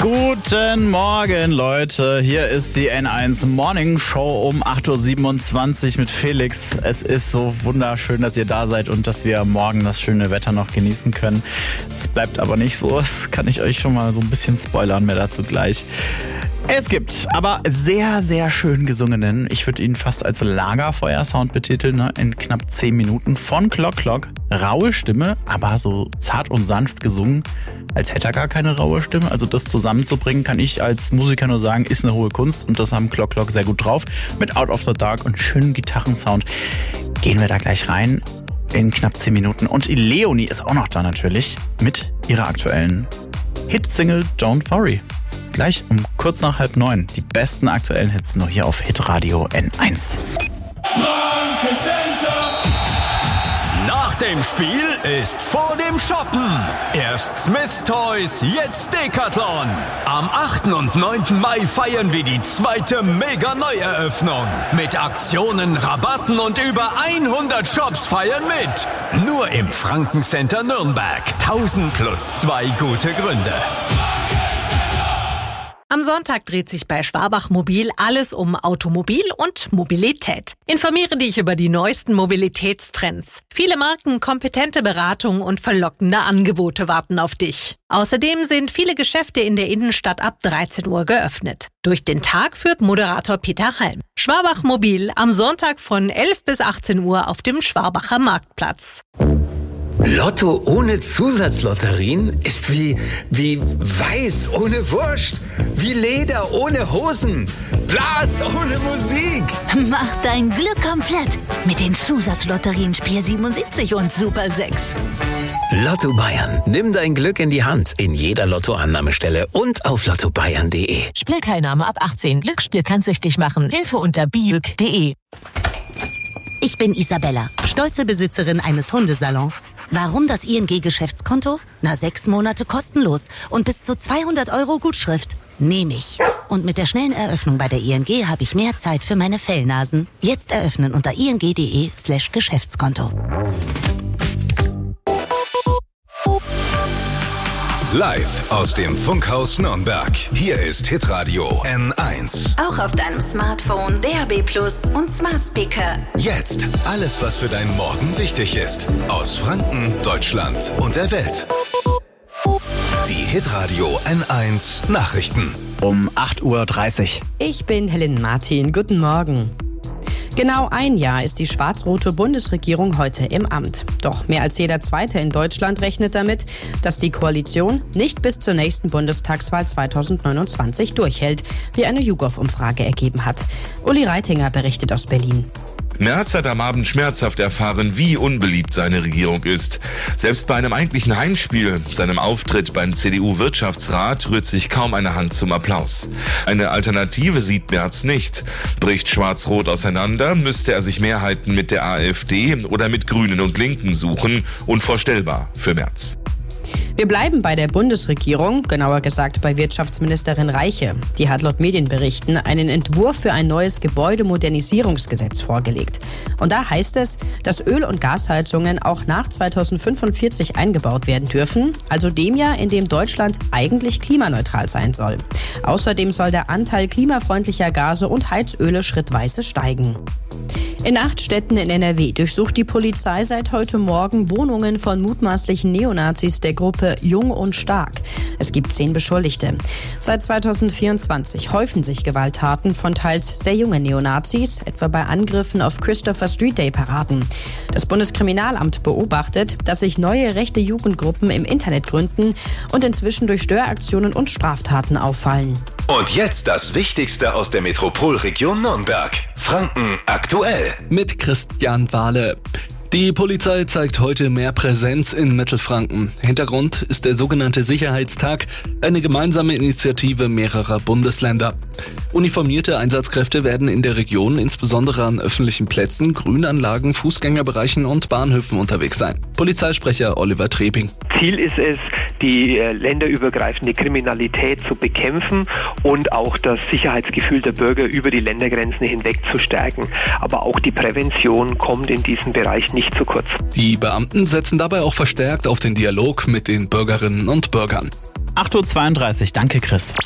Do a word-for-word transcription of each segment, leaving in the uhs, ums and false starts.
Guten Morgen, Leute. Hier ist die N eins Morning Show um acht Uhr siebenundzwanzig mit Felix. Es ist so wunderschön, dass ihr da seid und dass wir morgen das schöne Wetter noch genießen können. Es bleibt aber nicht so. Das kann ich euch schon mal so ein bisschen spoilern, mehr dazu gleich. Es gibt aber sehr, sehr schön gesungenen, ich würde ihn fast als Lagerfeuer-Sound betiteln, ne? In knapp zehn Minuten von Clock Clock. Raue Stimme, aber so zart und sanft gesungen, als hätte er gar keine raue Stimme. Also das zusammenzubringen, kann ich als Musiker nur sagen, ist eine hohe Kunst und das haben Clock Clock sehr gut drauf. Mit Out of the Dark und schönem Gitarrensound gehen wir da gleich rein in knapp zehn Minuten. Und Leonie ist auch noch da natürlich mit ihrer aktuellen Hit-Single Don't Worry. Gleich um kurz nach halb neun. Die besten aktuellen Hits nur hier auf Hitradio N eins. Nach dem Spiel ist vor dem Shoppen. Erst Smith Toys, jetzt Decathlon. Am achten und neunten Mai feiern wir die zweite Mega-Neueröffnung. Mit Aktionen, Rabatten und über hundert Shops feiern mit. Nur im Franken-Center Nürnberg. tausend plus zwei gute Gründe. Am Sonntag dreht sich bei Schwabach Mobil alles um Automobil und Mobilität. Informiere dich über die neuesten Mobilitätstrends. Viele Marken, kompetente Beratung und verlockende Angebote warten auf dich. Außerdem sind viele Geschäfte in der Innenstadt ab dreizehn Uhr geöffnet. Durch den Tag führt Moderator Peter Halm. Schwabach Mobil am Sonntag von elf bis achtzehn Uhr auf dem Schwabacher Marktplatz. Lotto ohne Zusatzlotterien ist wie, wie Weiß ohne Wurst, wie Leder ohne Hosen, Blas ohne Musik. Mach dein Glück komplett mit den Zusatzlotterien Spiel siebenundsiebzig und Super sechs. Lotto Bayern. Nimm dein Glück in die Hand in jeder Lottoannahmestelle und auf lotto bayern punkt de. Spielteilnahme ab achtzehn. Glücksspiel kann süchtig machen. Hilfe unter biülk punkt de. Ich bin Isabella, stolze Besitzerin eines Hundesalons. Warum das I N G-Geschäftskonto? Na, sechs Monate kostenlos und bis zu zweihundert Euro Gutschrift. Nehme ich. Und mit der schnellen Eröffnung bei der I N G habe ich mehr Zeit für meine Fellnasen. Jetzt eröffnen unter ing punkt de slash Geschäftskonto. Live aus dem Funkhaus Nürnberg. Hier ist Hitradio N eins. Auch auf deinem Smartphone, D A B Plus und Smart Speaker. Jetzt alles, was für deinen Morgen wichtig ist. Aus Franken, Deutschland und der Welt. Die Hitradio N eins Nachrichten. Um acht Uhr dreißig. Ich bin Helen Martin. Guten Morgen. Genau ein Jahr ist die schwarz-rote Bundesregierung heute im Amt. Doch mehr als jeder Zweite in Deutschland rechnet damit, dass die Koalition nicht bis zur nächsten Bundestagswahl zweitausendneunundzwanzig durchhält, wie eine YouGov-Umfrage ergeben hat. Uli Reitinger berichtet aus Berlin. Merz hat am Abend schmerzhaft erfahren, wie unbeliebt seine Regierung ist. Selbst bei einem eigentlichen Heimspiel, seinem Auftritt beim C D U-Wirtschaftsrat, rührt sich kaum eine Hand zum Applaus. Eine Alternative sieht Merz nicht. Bricht Schwarz-Rot auseinander, müsste er sich Mehrheiten mit der AfD oder mit Grünen und Linken suchen. Unvorstellbar für Merz. Wir bleiben bei der Bundesregierung, genauer gesagt bei Wirtschaftsministerin Reiche. Die hat laut Medienberichten einen Entwurf für ein neues Gebäudemodernisierungsgesetz vorgelegt. Und da heißt es, dass Öl- und Gasheizungen auch nach zweitausendfünfundvierzig eingebaut werden dürfen, also dem Jahr, in dem Deutschland eigentlich klimaneutral sein soll. Außerdem soll der Anteil klimafreundlicher Gase und Heizöle schrittweise steigen. In acht Städten in N R W durchsucht die Polizei seit heute Morgen Wohnungen von mutmaßlichen Neonazis der Gruppe Jung und Stark. Es gibt zehn Beschuldigte. Seit zweitausendvierundzwanzig häufen sich Gewalttaten von teils sehr jungen Neonazis, etwa bei Angriffen auf Christopher Street Day Paraden. Das Bundeskriminalamt beobachtet, dass sich neue rechte Jugendgruppen im Internet gründen und inzwischen durch Störaktionen und Straftaten auffallen. Und jetzt das Wichtigste aus der Metropolregion Nürnberg. Franken aktuell. Mit Christian Wahle. Die Polizei zeigt heute mehr Präsenz in Mittelfranken. Hintergrund ist der sogenannte Sicherheitstag, eine gemeinsame Initiative mehrerer Bundesländer. Uniformierte Einsatzkräfte werden in der Region insbesondere an öffentlichen Plätzen, Grünanlagen, Fußgängerbereichen und Bahnhöfen unterwegs sein. Polizeisprecher Oliver Trebing. Ziel ist es, die länderübergreifende Kriminalität zu bekämpfen und auch das Sicherheitsgefühl der Bürger über die Ländergrenzen hinweg zu stärken. Aber auch die Prävention kommt in diesem Bereich nicht zu kurz. Die Beamten setzen dabei auch verstärkt auf den Dialog mit den Bürgerinnen und Bürgern. acht Uhr zweiunddreißig. Danke, Chris.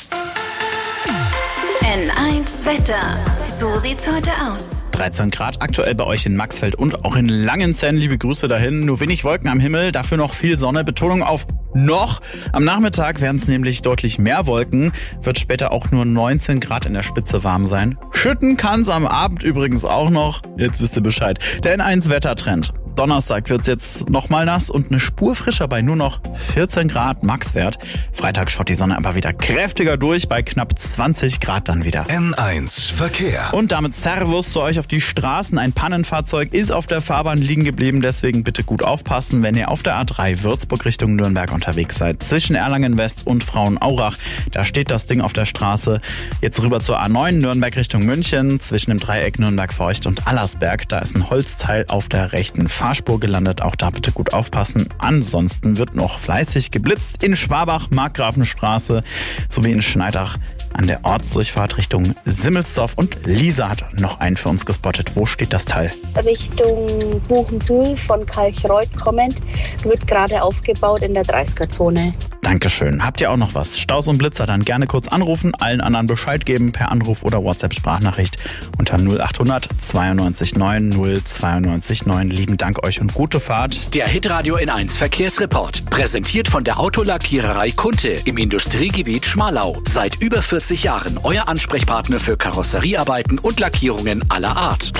N eins Wetter. So sieht's heute aus. dreizehn Grad aktuell bei euch in Maxfeld und auch in Langenzenn. Liebe Grüße dahin. Nur wenig Wolken am Himmel, dafür noch viel Sonne. Betonung auf noch. Am Nachmittag werden es nämlich deutlich mehr Wolken. Wird später auch nur neunzehn Grad in der Spitze warm sein. Schütten kann es am Abend übrigens auch noch. Jetzt wisst ihr Bescheid. Der N eins Wettertrend. Donnerstag wird's jetzt nochmal nass und eine Spur frischer bei nur noch vierzehn Grad Maxwert. Freitag schaut die Sonne aber wieder kräftiger durch, bei knapp zwanzig Grad dann wieder. N eins Verkehr. Und damit Servus zu euch auf die Straßen. Ein Pannenfahrzeug ist auf der Fahrbahn liegen geblieben, deswegen bitte gut aufpassen, wenn ihr auf der A drei Würzburg Richtung Nürnberg unterwegs seid. Zwischen Erlangen West und Frauenaurach, da steht das Ding auf der Straße. Jetzt rüber zur A neun Nürnberg Richtung München, zwischen dem Dreieck Nürnberg-Feucht und Allersberg. Da ist ein Holzteil auf der rechten Fahrspur gelandet, auch da bitte gut aufpassen. Ansonsten wird noch fleißig geblitzt in Schwabach, Markgrafenstraße sowie in Schneidach an der Ortsdurchfahrt Richtung Simmelsdorf. Und Lisa hat noch einen für uns gespottet. Wo steht das Teil? Richtung Buchenbühl von Kalchreuth kommend, wird gerade aufgebaut in der dreißiger-Zone. Dankeschön. Habt ihr auch noch was? Staus und Blitzer, dann gerne kurz anrufen, allen anderen Bescheid geben per Anruf oder WhatsApp-Sprachnachricht unter null achthundert zweiundneunzig neun null zweiundneunzig neun. Lieben Dank euch und gute Fahrt. Der Hitradio N eins Verkehrsreport, präsentiert von der Autolackiererei Kunte im Industriegebiet Schmalau. Seit über vierzig Jahren euer Ansprechpartner für Karosseriearbeiten und Lackierungen aller Art.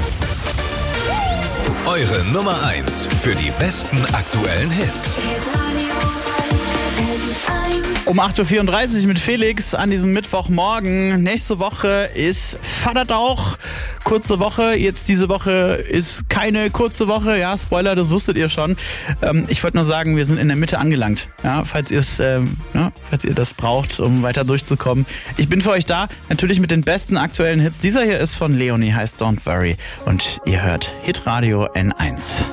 Eure Nummer eins für die besten aktuellen Hits. Um acht Uhr vierunddreißig mit Felix an diesem Mittwochmorgen. Nächste Woche ist Vatertauch. Kurze Woche. Jetzt diese Woche ist keine kurze Woche. Ja, Spoiler, das wusstet ihr schon. Ähm, ich wollte nur sagen, wir sind in der Mitte angelangt. Ja, falls ihr es, ähm, ja, falls ihr das braucht, um weiter durchzukommen. Ich bin für euch da. Natürlich mit den besten aktuellen Hits. Dieser hier ist von Leonie, heißt Don't Worry. Und ihr hört Hitradio N eins.